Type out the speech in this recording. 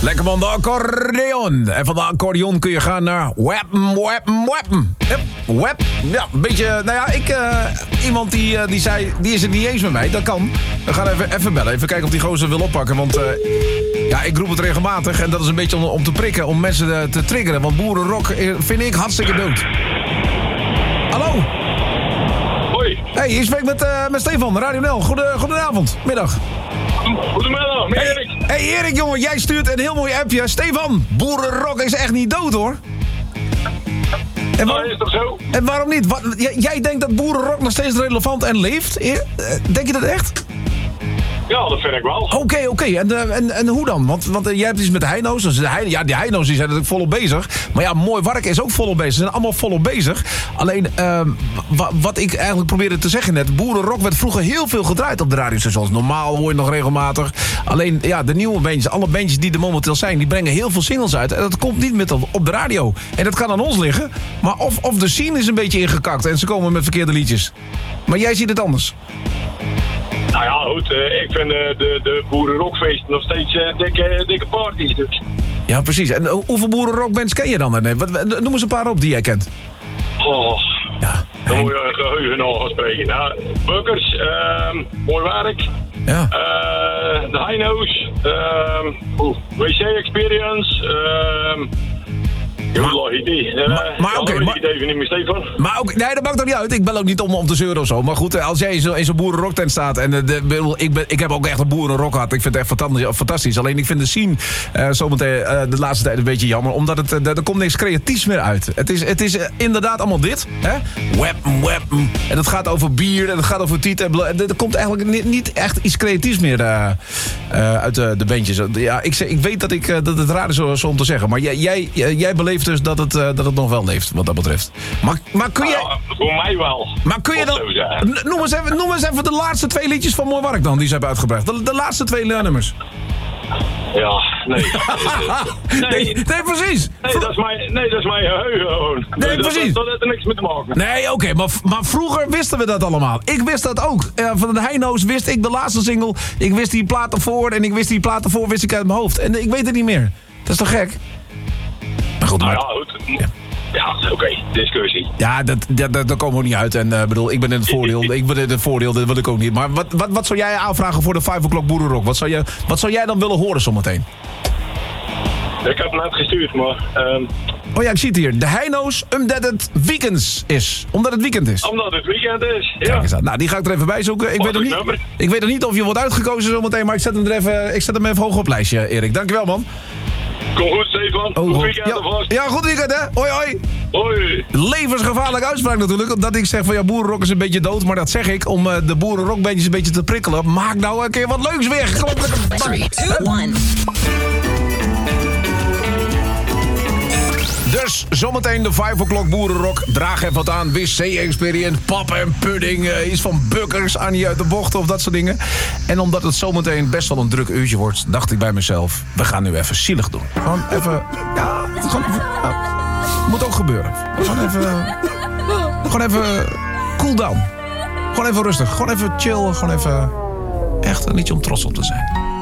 Lekker man, de accordeon. En van de accordeon kun je gaan naar weppen. Web. Ja, een beetje, nou ja, iemand die zei, die is het niet eens met mij. Dat kan. We gaan even bellen. Even kijken of die gozer wil oppakken. Want ja, ik roep het regelmatig. En dat is een beetje om te prikken, om mensen te triggeren. Want boerenrock vind ik hartstikke dood. Hallo? Hoi. Hey, je spreekt met Stefan, Radio Nel. Goedenavond, middag. Goedemiddag, met Erik. Hey Erik, jongen, jij stuurt een heel mooi appje. Stefan, boerenrock is echt niet dood, hoor. Is dat zo? En waarom niet? Jij denkt dat boerenrock nog steeds relevant en leeft? Denk je dat echt? Ja, dat vind ik wel. Oké. En hoe dan? Want jij hebt iets met de Heino's. Dus die Heino's die zijn natuurlijk volop bezig. Maar ja, Mooi Wark is ook volop bezig. Ze zijn allemaal volop bezig. Alleen, wat ik eigenlijk probeerde te zeggen net. Boerenrock werd vroeger heel veel gedraaid op de radiostations. Normaal hoor je nog regelmatig. Alleen, ja, de nieuwe bandjes, alle bandjes die er momenteel zijn, die brengen heel veel singles uit. En dat komt niet met op de radio. En dat kan aan ons liggen. Maar of de scene is een beetje ingekakt. En ze komen met verkeerde liedjes. Maar jij ziet het anders. Nou ja, goed. Ik vind de boerenrockfeesten nog steeds dikke parties. Dus. Ja, precies. En hoeveel boerenrockbands ken je dan? Noem eens een paar op die jij kent. Oh, ja. Dan moet je geheugen al gaan spreken. Nou, Bukkers, Mooi Werk. Ja. De Heino's. WC Experience. Maar oké, even niet meer, Stefan. Maar ook, nee, dat maakt toch niet uit. Ik bel ook niet om te zeuren of zo. Maar goed, als jij in zo'n boerenrocktent staat. En ik heb ook echt een boerenrock gehad. Ik vind het echt fantastisch. Alleen ik vind de scene zometeen de laatste tijd een beetje jammer. Omdat er komt niks creatiefs meer uit. Het is inderdaad allemaal dit. Hè? Weppen. En het gaat over bier. En het gaat over tiet. Er komt eigenlijk niet echt iets creatiefs meer uit de bandjes. Ja, ik weet dat het raar is zo om te zeggen. Maar jij beleeft dus dat het nog wel leeft, wat dat betreft. Maar kun je... voor mij wel. Maar kun je dan... Noem eens even de laatste 2 liedjes van Mooi Wark dan, die ze hebben uitgebracht. De laatste 2 nummers. Ja, nee. Nee, precies. Nee, dat is mijn geheugen gewoon. Nee, precies. Dat heeft er niks mee te maken. Nee, oké, maar vroeger wisten we dat allemaal. Ik wist dat ook. Van de Heino's wist ik de laatste single. Ik wist die plaat ervoor en ik wist die plaat ervoor wist ik uit mijn hoofd. En ik weet het niet meer. Dat is toch gek? Maar goed, goed. Ja, oké. Discussie. Ja, daar komen we niet uit. En bedoel, ik ben in het voordeel. Dat wil ik ook niet. Maar wat zou jij aanvragen voor de 5 o'clock boerenrock? Wat zou jij dan willen horen zometeen? Ik heb het net gestuurd, maar... Oh ja, ik zie het hier. De Heino's, omdat het weekend is. Omdat het weekend is. Omdat het weekend is, ja. Kijk eens aan. Nou, die ga ik er even bij zoeken. Ik weet nog niet of je wordt uitgekozen zometeen, maar ik zet hem even hoog op het lijstje, Erik. Dankjewel, man. Kom goed, Stefan. Goed weekend alvast. Ja, goed weekend, hè. Hoi. Hoi. Levensgevaarlijke uitspraak natuurlijk. Dat ik zeg van, ja, boerenrock is een beetje dood. Maar dat zeg ik om de boerenrockbandjes een beetje te prikkelen. Maak nou een keer wat leuks weer. Kom op. 3, 2, 1. Dus zometeen de 5 o'clock boerenrock. Draag even wat aan. WC Experience, pap en pudding. Iets van Bukkers, Annie uit de bocht of dat soort dingen. En omdat het zometeen best wel een druk uurtje wordt, dacht ik bij mezelf, we gaan nu even zielig doen. Gewoon even... Ja, moet ook gebeuren. Gewoon even cool down. Gewoon even rustig. Gewoon even chillen. Gewoon even echt een liedje om trots op te zijn.